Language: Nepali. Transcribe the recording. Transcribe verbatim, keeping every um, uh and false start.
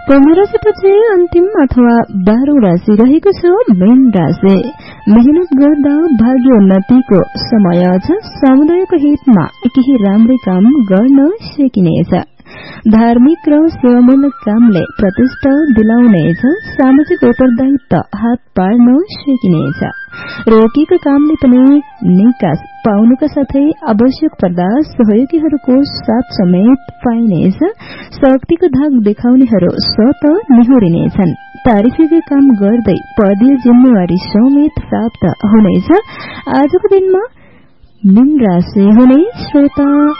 कन्या राशिपछि अन्तिम अथवा बाह्रौं राशि रहेको छ मीन राशि। मेहनत गर्दा भाग्य उन्नतिको समय छ। समुदायको हितमा केही राम्रै काम गर्न सकिनेछ। धार्मिक र सेवामूलक कामले प्रतिष्ठा दिलाउनेछ। सामाजिक उत्तरदायित्व हात पार्न सकिनेछ। रोकिएको कामले पनि निकास पाउनुका साथै आवश्यक पर्दा सहयोगीहरूको साथ समेत पाइनेछ। शक्तिको धाक देखाउनेहरू स्वत निहुरिनेछन्। तारिफीको काम गर्दै पदीय जिम्मेवारी समेत प्राप्त हुनेछ। आजको दिनमा मीन राशि हुने श्रोता